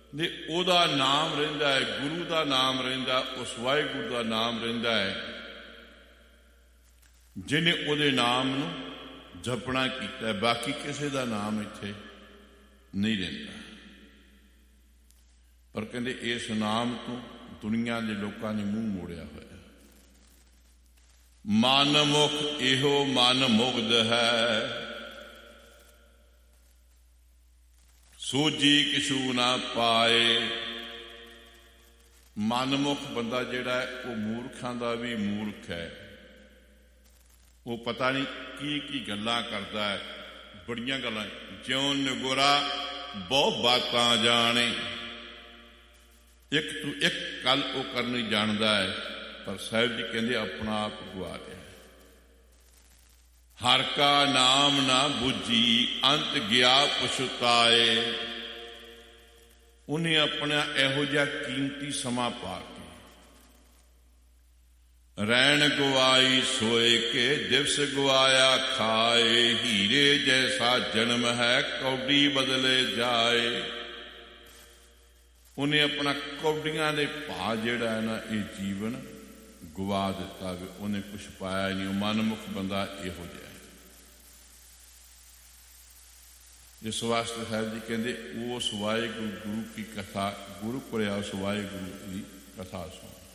ਤੇ ਉਹਦਾ ਨਾਮ ਰਹਿੰਦਾ ਹੈ, ਗੁਰੂ ਦਾ ਨਾਮ ਰਹਿੰਦਾ, ਉਸ ਵਾਹਿਗੁਰੂ ਦਾ ਨਾਮ ਰਹਿੰਦਾ ਹੈ ਜਿਹਨੇ ਉਹਦੇ ਨਾਮ ਨੂੰ ਜਪਣਾ ਕੀਤਾ। ਬਾਕੀ ਕਿਸੇ ਦਾ ਨਾਮ ਇੱਥੇ ਨਹੀਂ ਰਹਿੰਦਾ। ਪਰ ਕਹਿੰਦੇ ਇਸ ਨਾਮ ਤੋਂ ਦੁਨੀਆ ਦੇ ਲੋਕਾਂ ਨੇ ਮੂੰਹ ਮੋੜਿਆ ਹੋਇਆ। ਮਨ ਮੁਖ ਇਹੋ ਮਨ ਮੁਗਧ ਹੈ, ਸੂਝੀ ਕਿਛੂ ਨਾ ਪਾਏ। ਮਨਮੁਖ ਬੰਦਾ ਜਿਹੜਾ ਹੈ ਉਹ ਮੂਰਖਾਂ ਦਾ ਵੀ ਮੂਰਖ ਹੈ। ਉਹ ਪਤਾ ਨਹੀਂ ਕੀ ਕੀ ਗੱਲਾਂ ਕਰਦਾ ਹੈ, ਬੜੀਆਂ ਗੱਲਾਂ। ਜਿਉਂ ਨਿਗੋਰਾ ਬਹੁ ਬਾਤਾਂ ਜਾਣੇ, ਇੱਕ ਤੂੰ ਇੱਕ ਗੱਲ ਉਹ ਕਰਨੀ ਜਾਣਦਾ ਹੈ, ਪਰ ਸਾਹਿਬ ਜੀ ਕਹਿੰਦੇ ਆਪਣਾ ਆਪ ਗਵਾ ਲਿਆ। ਹਰ ਕਾ ਨਾਮ ਨਾ ਬੁੱਝੀ ਅੰਤ ਗਿਆ ਪਛਤਾਏ। ਉਹਨੇ ਆਪਣਾ ਇਹੋ ਜਿਹਾ ਕੀਮਤੀ ਸਮਾਂ ਪਾ ਕੇ ਰੈਣ ਗਵਾਈ ਸੋਏ ਕੇ ਦਿਵਸ ਗਵਾਇਆ ਖਾਏ। ਹੀਰੇ ਜੈਸਾ ਜਨਮ ਹੈ ਕੌਡੀ ਬਦਲੇ ਜਾਏ। ਉਹਨੇ ਆਪਣਾ ਕੌਡੀਆਂ ਦੇ ਭਾਅ ਜਿਹੜਾ ਹੈ ਨਾ ਇਹ ਜੀਵਨ ਗਵਾ ਦਿੱਤਾ ਵੀ ਉਹਨੇ ਕੁਛ ਪਾਇਆ ਨਹੀਂ। ਉਹ ਮਨਮੁਖ ਬੰਦਾ ਇਹੋ ਜਿਹਾ। ਇਸ ਵਾਸਤੇ ਸਾਹਿਬ ਜੀ ਕਹਿੰਦੇ ਉਸ ਵਾਹਿਗੁਰੂ ਗੁਰੂ ਕੀ ਕਥਾ, ਗੁਰੂ ਕੋਲ ਉਸ ਵਾਹਿਗੁਰੂ ਦੀ ਕਥਾ ਸੁਣੋ।